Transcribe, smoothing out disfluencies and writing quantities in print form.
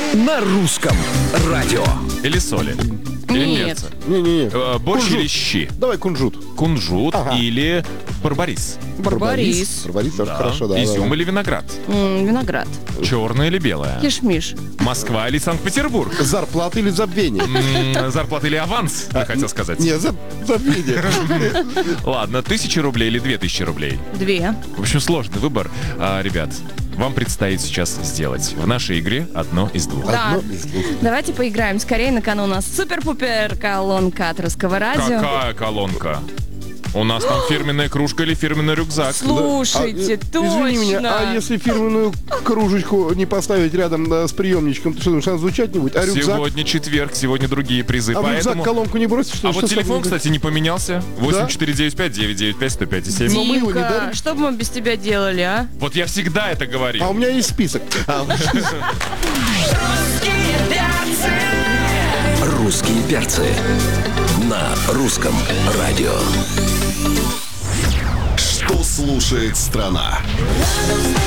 на русском радио. Или соли? Или Нет. мерца? Не-не-не. Борщ Кунжут. или щи? Давай кунжут. Кунжут Ага. или барбарис? Барбарис. Барбарис тоже хорошо, да. Изюм да. или виноград? Виноград. Черное или белое? Кишмиш. Москва или Санкт-Петербург? Зарплата или забвение? Зарплата или аванс, я хотел сказать. Не, забвение. Ладно, 1000 рублей или 2000 рублей? 2. В общем, сложный выбор. Ребят, вам предстоит сейчас сделать в нашей игре одно из двух. Да. Одно из двух. Давайте поиграем скорее. На кону у нас супер-пупер колонка от русского радио. Какая колонка? У нас там фирменная кружка или фирменный рюкзак? Слушайте, точно. Извини меня, а если фирменную кружечку не поставить рядом с приемничком, ты что думаешь, она звучать не будет? А рюкзак? Сегодня четверг, сегодня другие призы. А в рюкзак Поэтому... колонку не бросишь, что А ли? вот Что телефон, с тобой? кстати, не поменялся. 8495-995-105-7. Но мы его не Димка, дарим. что бы мы без тебя делали, а? Вот я всегда это говорил. А у меня есть список. Русские перцы на русском радио. Что слушает страна?